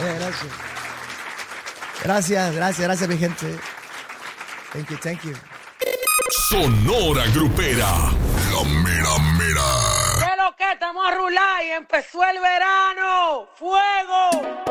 Gracias, mi gente. Thank you. Sonora Grupera. La mera. ¿Qué lo que? Estamos a rular y empezó el verano. ¡Fuego!